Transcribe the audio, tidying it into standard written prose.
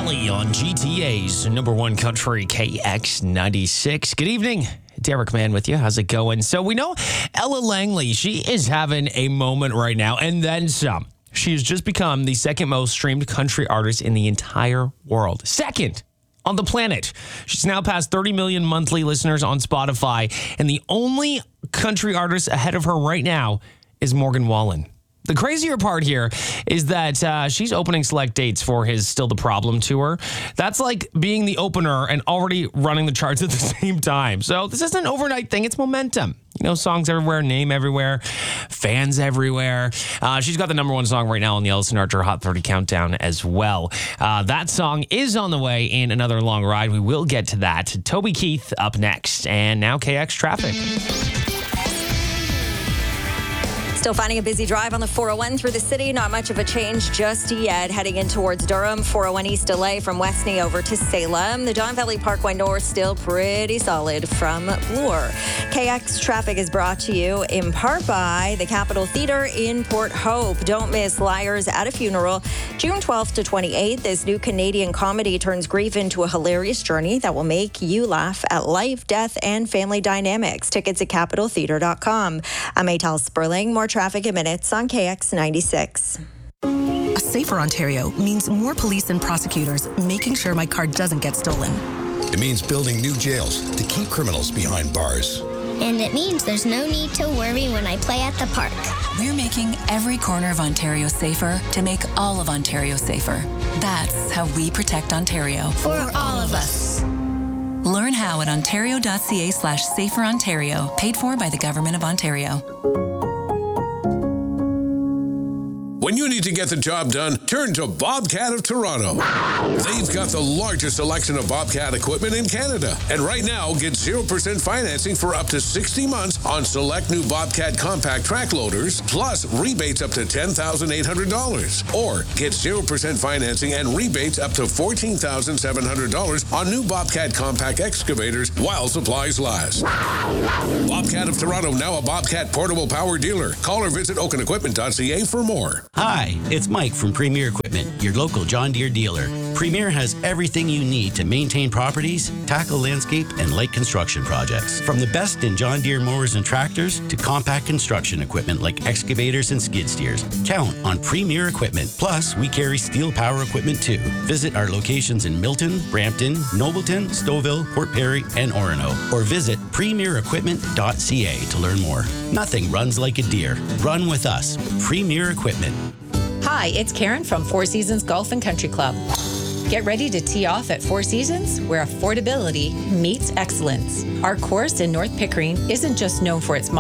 Valley on GTA's number one country, KX96. Good evening. Derek Mann with you. How's it going? So we know Ella Langley, she is having a moment right now, and then some. She has just become the second most streamed country artist in the entire world. Second on the planet. She's now passed 30 million monthly listeners on Spotify, and the only country artist ahead of her right now is Morgan Wallen. The crazier part here is that she's opening select dates for his Still the Problem tour. That's like being the opener and already running the charts at the same time. So this isn't an overnight thing. It's momentum. You know, songs everywhere, name everywhere, fans everywhere. She's got the number one song right now on the Ellison Archer Hot 30 Countdown as well. That song is on the way in Another Long Ride. We will get to that. Toby Keith up next. And now KX Traffic. Still finding a busy drive on the 401 through the city. Not much of a change just yet. Heading in towards Durham, 401 East delay from Westney over to Salem. The Don Valley Parkway North still pretty solid from Bloor. KX Traffic is brought to you in part by the Capitol Theater in Port Hope. Don't miss Liars at a Funeral. June 12th to 28th, this new Canadian comedy turns grief into a hilarious journey that will make you laugh at life, death, and family dynamics. Tickets at CapitolTheater.com. I'm Maytal Sperling. More traffic in minutes on KX96. A safer Ontario means more police and prosecutors making sure my car doesn't get stolen. It means building new jails to keep criminals behind bars. And it means there's no need to worry when I play at the park. We're making every corner of Ontario safer to make all of Ontario safer. That's how we protect Ontario. For all of us. Learn how at ontario.ca/saferontario, paid for by the Government of Ontario. When you need to get the job done, turn to Bobcat of Toronto. They've got the largest selection of Bobcat equipment in Canada. And right now, get 0% financing for up to 60 months on select new Bobcat compact track loaders, plus rebates up to $10,800. Or get 0% financing and rebates up to $14,700 on new Bobcat compact excavators while supplies last. Bobcat of Toronto, now a Bobcat portable power dealer. Call or visit oakenequipment.ca for more. Hi, it's Mike from Premier Equipment, your local John Deere dealer. Premier has everything you need to maintain properties, tackle landscape, and light construction projects. From the best in John Deere mowers and tractors to compact construction equipment like excavators and skid steers. Count on Premier Equipment. Plus, we carry steel power equipment too. Visit our locations in Milton, Brampton, Nobleton, Stouffville, Port Perry, and Orono. Or visit premierequipment.ca to learn more. Nothing runs like a Deere. Run with us. Premier Equipment. Hi, it's Karen from Four Seasons Golf and Country Club. Get ready to tee off at Four Seasons, where affordability meets excellence. Our course in North Pickering isn't just known for its